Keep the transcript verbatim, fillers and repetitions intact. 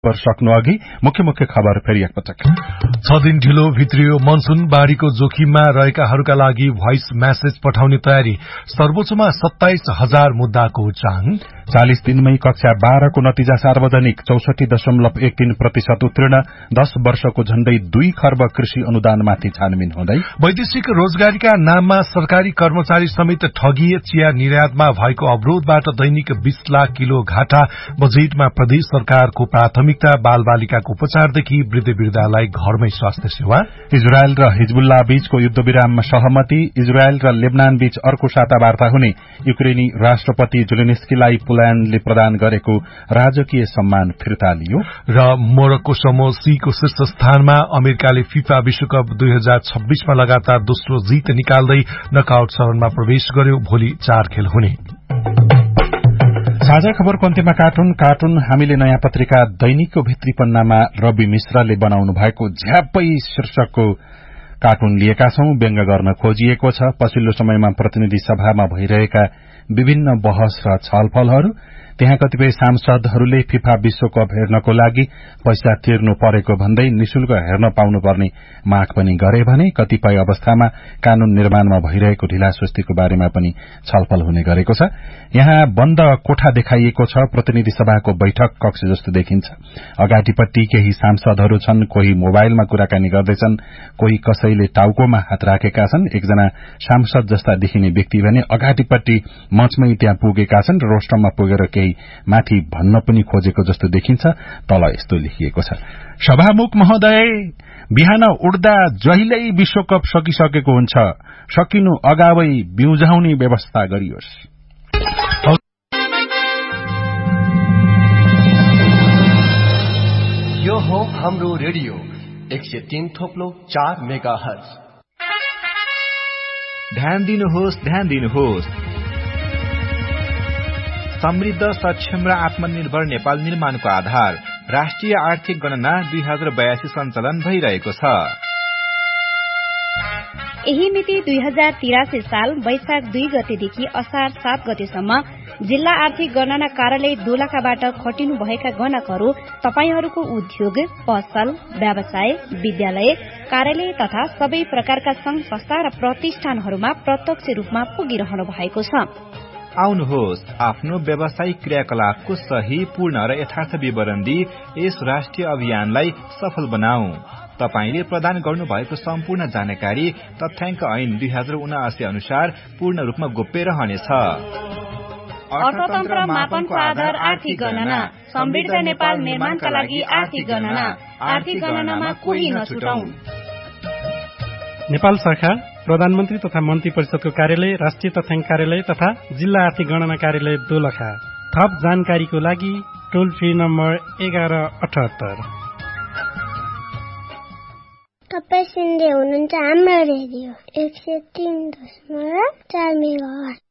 सक्नु अघि मुख्य मुख्य खबर फेरि एकपटक। छ दिन ढिलो भित्रियो मनसून, बाढ़ीको जोखिममा रहेकाहरूका लागि भोइस म्यासेज पठाउने तयारी, सर्वोच्चमा सत्ताइस हजार मुद्दाको उच्चाङ। चालिस दिनमै कक्षा बाह्रको नतिजा सार्वजनिक, चौसठी दशमलव एक तीन प्रतिशत उत्तीर्ण, दश वर्षको झण्डै दुई खर्ब कृषि अनुदानमाथि छानबिन हुँदै। वैदेशिक रोजगारीका नाममा सरकारी कर्मचारी समेत ठगिए, चिया निर्यातमा भएको अवरोधबाट दैनिक बीस लाख किलो घाटा, बजेटमा प्रदेश सरकारको प्राथमिकता, बाल बालिकाको उपचारदेखि वृद्ध वृद्धालाई घरमै स्वास्थ्य सेवा। इजरायल र हिजबुल्ला बीचको युद्धविराममा सहमति, इजरायल र लेबनान बीच अर्को साता वार्ता हुने, युक्रेनी राष्ट्रपति जुलेन्स्कीलाई पोल्याण्डले प्रदान गरेको राजकीय सम्मान फिर्ता लियो। र मोरक्को समूह सी को शीर्ष स्थानमा, अमेरिकाले फिफा विश्वकप दुई हजार छब्बीसमा लगातार दोस्रो जित निकाल्दै नकआउट चरणमा प्रवेश गर्यो। भोलि चार खेल हुने। साझा खबरको अन्त्यमा कार्टुन कार्टुन हामीले नयाँ पत्रिका दैनिकको भित्री पन्नामा रवि मिश्रले बनाउनु भएको झ्याप्पै शीर्षकको कार्टुन लिएका छौं। व्यङ्ग गर्न खोजिएको छ पछिल्लो समयमा प्रतिनिधि सभामा भइरहेका विभिन्न बहस र छलफलहरू। त्यहाँ कतिपय सांसदहरूले फिफा विश्वकप हेर्नको लागि पैसा तिर्नु परेको भन्दै निशुल्क हेर्न पाउनुपर्ने माग पनि गरे भने कतिपय अवस्थामा कानून निर्माणमा भइरहेको ढिलासुस्तीको बारेमा पनि छलफल हुने गरेको छ। यहाँ बन्द कोठा देखाइएको छ, प्रतिनिधि सभाको बैठक कक्ष जस्तो देखिन्छ। अगाडिपट्टि केही सांसदहरू छन्, कोही मोबाइलमा कुराकानी गर्दैछन्, कोही कसैले टाउकोमा हात राखेका छन्। एकजना सांसद जस्ता देखिने व्यक्ति भने अगाडिपट्टि मञ्चमै त्यहाँ पुगेका छन् र रोस्टममा पुगेर केही माथि भन्न पनि खोजेको जस्तो देखिन्छ। तल यस्तो लेखिएको छ, सभामुख महोदय, बिहान उड्दा जहिल्यै विश्वकप सकिसकेको हुन्छ, सकिनु अगावै बिउझाउने व्यवस्था गरियोस्। यो हो हाम्रो रेडियो एक सय तीन थोप्लो चार मेगा हर्ज। ध्यान दिनुहोस्, ध्यान दिनुहोस्, समृद्ध, सक्षम र आत्मनिर्भर नेपाल निर्माणको आधार राष्ट्रिय आर्थिक गणना दुई हजार बयासी सञ्चालन भइरहेको छ। यही मिति दुई हजार तिरासी साल वैशाख दुई गतेदेखि असार सात गतेसम्म जिल्ला आर्थिक गणना कार्यालय दोलखाबाट खटिनु भएका गणकहरू तपाईहरूको उद्योग, पसल, व्यवसाय, विद्यालय, कार्यालय तथा सबै प्रकारका संघ संस्था र प्रतिष्ठानहरूमा प्रत्यक्ष रूपमा पुगिरहनु भएको छ। आउनुहोस्, आफ्नो व्यावसायिक क्रियाकलापको सही, पूर्ण र यथार्थ विवरण दिई यस राष्ट्रिय अभियानलाई सफल बनाऊ। तपाईले प्रदान गर्नुभएको सम्पूर्ण जानकारी तथ्याङ्क ऐन दुई हजार उनासी अनुसार पूर्ण रूपमा गोप्य रहनेछ। अर्थतन्त्र मापनको आधार आर्थिक गणना, समृद्ध नेपाल निर्माणका लागि आर्थिक गणना, आर्थिक गणनामा कोही नछुटाऊ। नेपाल सरकार, प्रधानमन्त्री तथा मन्त्री परिषदको कार्यालय, राष्ट्रिय तथ्याङ्क कार्यालय तथा जिल्ला आर्थिक गणना कार्यालय दोलखा। थप जानकारीको लागि टोल फ्री नम्बर एघार अठहत्तर। तपाईँ सुन्दै हुनुहुन्छ हाम्रो रेडियो एक सय तीन दशमलव चार मेगा हर्ज।